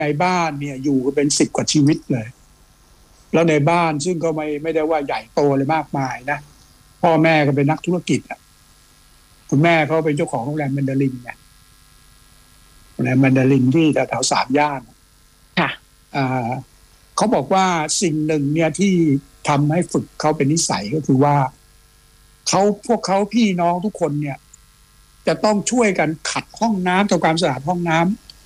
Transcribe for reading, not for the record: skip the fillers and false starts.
ในบ้านเนี่ยอยู่กันเป็น10 กว่าชีวิตเลยแล้วในบ้านซึ่งก็ไม่ได้ว่าใหญ่โตเลยมากมายนะพ่อแม่ก็เป็นนักธุรกิจอ่ะคุณแม่เขาเป็นเจ้าของโรงแรมแมนดารินไงโรงแรมแมนดารินที่แถว3 ย่านค่ะอ่าเขาบอกว่าสิ่งหนึ่งเนี่ยที่ทำให้ฝึกเขาเป็นนิสัยก็คือว่าพวกเขาพี่น้องทุกคนเนี่ยจะต้องช่วยกันขัดห้องน้ำทำความสะอาดห้องน้